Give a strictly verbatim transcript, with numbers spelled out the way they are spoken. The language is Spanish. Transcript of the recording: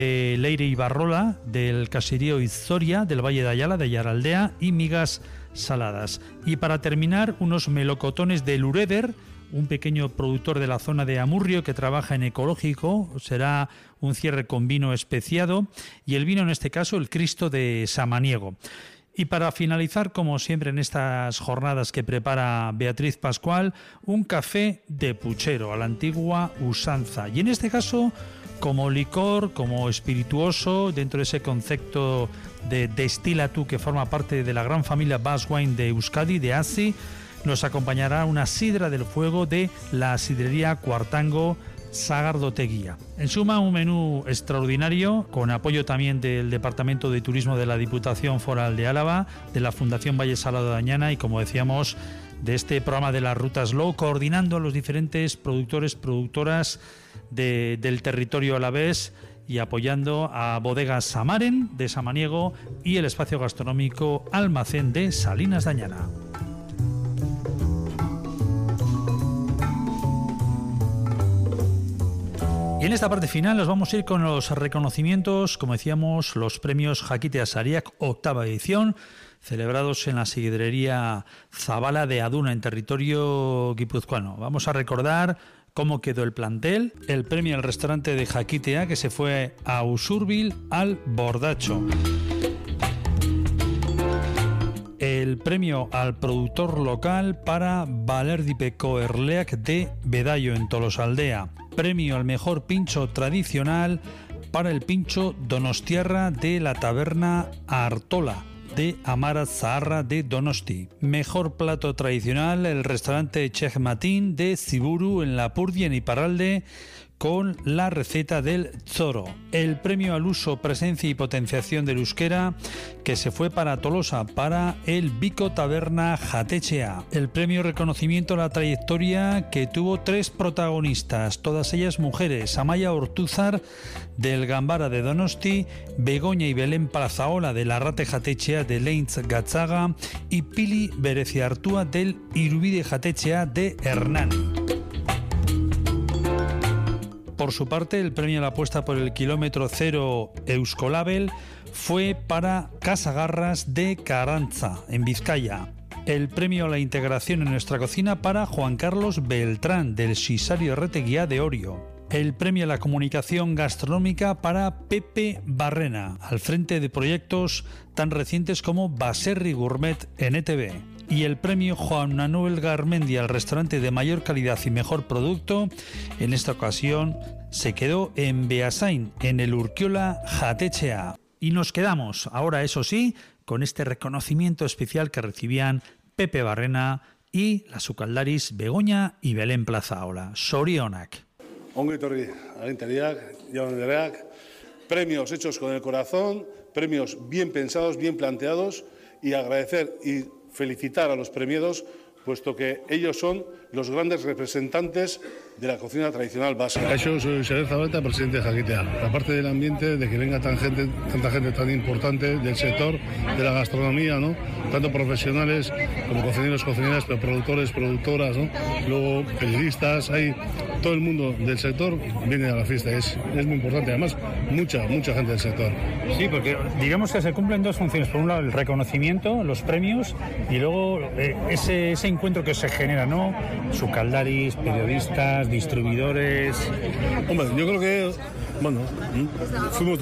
Eh, Leire Ibarrola, del caserío Izzoria, del Valle de Ayala, de Yaraldea, y migas saladas. Y para terminar, unos melocotones de Lureder, un pequeño productor de la zona de Amurrio que trabaja en ecológico. Será un cierre con vino especiado, y el vino en este caso el Cristo de Samaniego. Y para finalizar, como siempre en estas jornadas que prepara Beatriz Pascual, un café de puchero a la antigua usanza, y en este caso como licor, como espirituoso, dentro de ese concepto de destila tú que forma parte de la gran familia Bass Wine de Euskadi, de ASI, nos acompañará una sidra del fuego de la sidrería Cuartango Sagardoteguía. En suma, un menú extraordinario, con apoyo también del Departamento de Turismo de la Diputación Foral de Álava, de la Fundación Valle Salado de Añana y, como decíamos, de este programa de las Rutas Low, coordinando a los diferentes productores, productoras de, del territorio alavés, y apoyando a Bodegas Samaren de Samaniego y el espacio gastronómico Almacén de Salinas de Añana. Y en esta parte final nos vamos a ir con los reconocimientos, como decíamos, los premios Jakite Asariak, octava edición, celebrados en la sidrería Zabala de Aduna, en territorio guipuzcoano. Vamos a recordar cómo quedó el plantel. El premio al restaurante de Jakitea, que se fue a Usurbil al Bordacho. El premio al productor local para Balerdipeco Erleak de Bedayo, en Tolosaldea. Premio al mejor pincho tradicional para el pincho Donostiarra de la taberna Artola de Amara Zaharra de Donosti. Mejor plato tradicional, el restaurante Chef Matín de Ziburu en Lapurdi, en Iparralde, con la receta del Zoro. El premio al uso, presencia y potenciación del euskera, que se fue para Tolosa, para el Bico Taberna Jatechea. El premio reconocimiento a la trayectoria, que tuvo tres protagonistas, todas ellas mujeres: Amaya Ortúzar del Gambara de Donosti, Begoña y Belén Plazaola de la Rate Jatechea de Leintz Gatzaga y Pili Bereciartúa del Irubide Jatechea de Hernán. Por su parte, el premio a la apuesta por el kilómetro cero Euskolabel fue para Casagarras de Carranza, en Vizcaya. El premio a la integración en nuestra cocina para Juan Carlos Beltrán, del Sisario Reteguía de Orio. El premio a la comunicación gastronómica para Pepe Barrena, al frente de proyectos tan recientes como Baserri Gourmet en E T V. Y el premio Juan Manuel Garmendia al restaurante de mayor calidad y mejor producto, en esta ocasión se quedó en Beasain, en el Urkiola Jatechea. Y nos quedamos, ahora eso sí, con este reconocimiento especial que recibían Pepe Barrena y las sukaldaris Begoña y Belén Plazaola. Sorionak. Ongi etorri, agintariak, jaun andreak, premios hechos con el corazón, premios bien pensados, bien planteados, y agradecer y felicitar a los premiados, puesto que ellos son los grandes representantes de la cocina tradicional vasca. Yo soy Xavier Zabaleta, presidente de Jakitea. La parte del ambiente, de que venga tan gente, tanta gente tan importante del sector de la gastronomía, ¿no? Tanto profesionales como cocineros, cocineras, pero productores, productoras, ¿no? Luego periodistas, hay todo el mundo del sector viene a la fiesta. Es, es muy importante, además mucha, mucha gente del sector. Sí, porque digamos que se cumplen dos funciones. Por un lado, el reconocimiento, los premios, y luego eh, ese, ese encuentro que se genera, ¿no? Sukaldaris, periodistas, distribuidores. Hombre, yo creo que, bueno, fuimos